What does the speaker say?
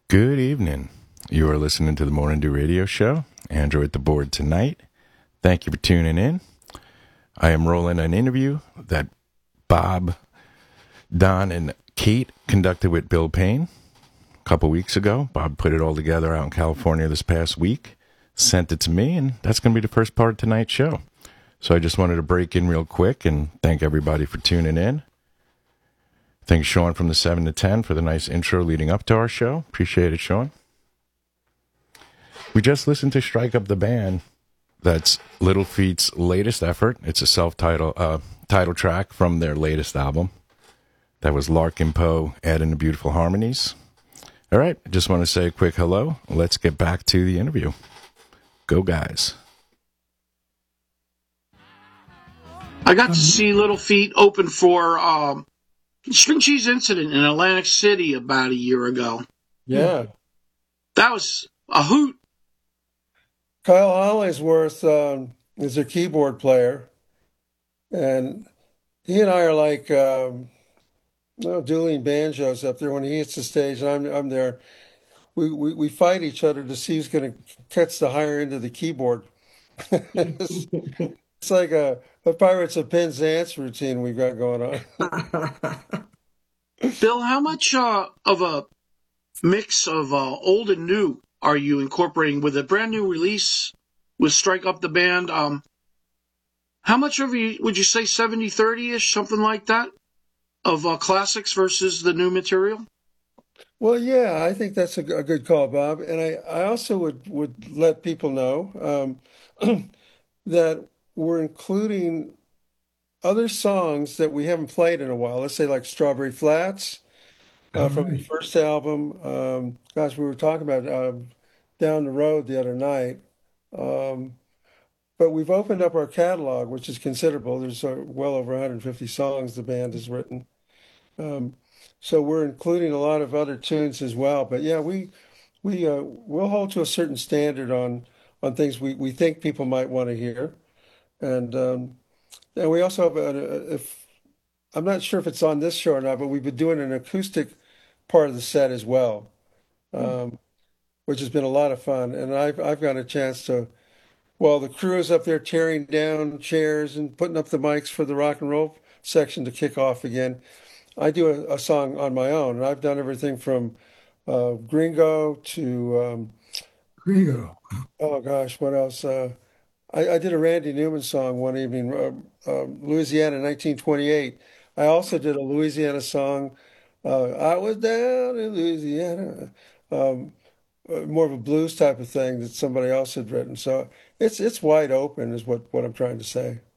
Good evening. You are listening to the Morning Dew Radio Show. Andrew at the board tonight. Thank you for tuning in. I am rolling an interview that Bob, Don, and Kate conducted with Bill Payne a couple weeks ago. Bob put it all together out in California this past week, sent it to me, and that's going to be the first part of tonight's show. So I just wanted to break in real quick and thank everybody for tuning in. Thanks, Sean, from the 7 to 10 for the nice intro leading up to our show. Appreciate it, Sean. We just listened to Strike Up the Band. That's Little Feat's latest effort. It's a self-title title track from their latest album. That was Larkin Poe adding the beautiful harmonies. All right, I just want to say a quick hello. Let's get back to the interview. Go, guys. I got to see Little Feat open for String Cheese Incident in Atlantic City about a year ago. Yeah. That was a hoot. Kyle Hollingsworth is a keyboard player, and he and I are like dueling banjos up there. When he hits the stage and I'm there, we fight each other to see who's going to catch the higher end of the keyboard. It's like a Pirates of Penzance routine we've got going on. Bill, how much of a mix of old and new are you incorporating with a brand new release with Strike Up the Band? How much of you would you say 70-30-ish, something like that, of classics versus the new material? Well, yeah, I think that's a good call, Bob. And I also would let people know that we're including other songs that we haven't played in a while. Let's say like Strawberry Flats from the first album. Gosh, we were talking about Down the Road the other night. But we've opened up our catalog, which is considerable. There's well over 150 songs the band has written. So we're including a lot of other tunes as well. But yeah, we'll hold to a certain standard on things we think people might want to hear. And we also have if I'm not sure if it's on this show or not, but we've been doing an acoustic part of the set as well, which has been a lot of fun. And I've got a chance to, while the crew is up there tearing down chairs and putting up the mics for the rock and roll section to kick off again, I do a song on my own. And I've done everything from Gringo to Gringo. oh gosh, what else? I did a Randy Newman song one evening, Louisiana 1928. I also did a Louisiana song. I was down in Louisiana, more of a blues type of thing that somebody else had written. So it's wide open, is what I'm trying to say.